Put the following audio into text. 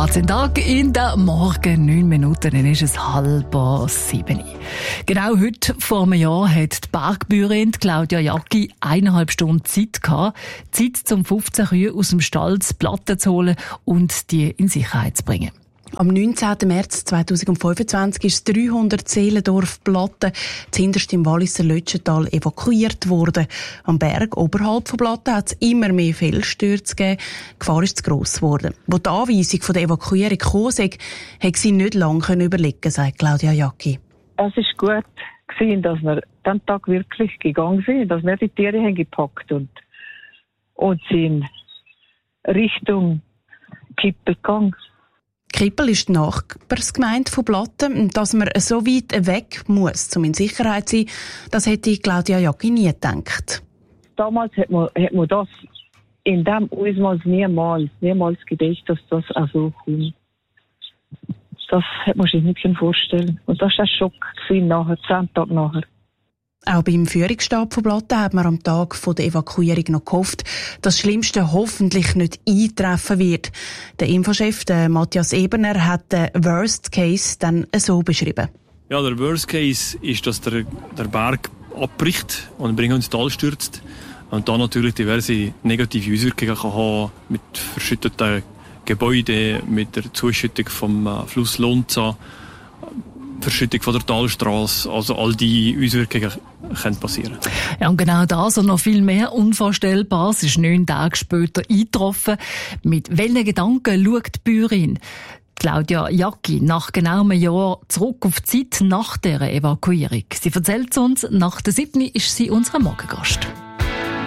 18 Tage in der Morgen, 9 Minuten, dann ist es 6:30. Genau heute vor einem Jahr hat die Bergbäuerin Claudia Jacki 1,5 Stunden Zeit gehabt. Zeit, um 15 Kühe aus dem Stall zu Platten zu holen und die in Sicherheit zu bringen. Am 19. März 2025 ist das 300 Seelendorf Platten, zuhinterst im Walliser Lötschental, evakuiert worden. Am Berg oberhalb von Platten hat es immer mehr Felsstürze gegeben. Die Gefahr ist zu gross geworden. Wo die Anweisung von der Evakuierung kam, hat sie nicht lange überlegen, sagt Claudia Jacki. Es ist gut gewesen, dass wir diesen Tag wirklich gegangen sind, dass wir die Tiere haben gepackt und sind Richtung Kippel gegangen. Kippel ist die Nachbarsgemeinde von Platten. Dass man so weit weg muss, um in Sicherheit zu sein, das hätte Claudia Jacki nie gedacht. Damals hat man das in dem Ausmaß niemals gedacht, dass das auch so kommt. Das hat man sich nicht vorstellen. Und das war ein Schock nachher, 10 Tage nachher. Auch beim Führungsstab von Platten hat man am Tag der Evakuierung noch gehofft, dass das Schlimmste hoffentlich nicht eintreffen wird. Der Infochef, der Matthias Eberner, hat den Worst Case dann so beschrieben. Ja, der Worst Case ist, dass der Berg abbricht und ins Tal stürzt. Und dann natürlich diverse negative Auswirkungen kann haben mit verschütteten Gebäuden, mit der Zuschüttung vom Fluss Lonza, Verschüttung von der Talstrasse, also all die Auswirkungen können passieren. Ja, und genau das und noch viel mehr Unvorstellbares ist 9 Tage später eingetroffen. Mit welchen Gedanken schaut die Bäuerin Claudia Jacki nach genau einem Jahr zurück auf die Zeit nach dieser Evakuierung? Sie erzählt uns, nach der 7. ist sie unser Morgengast.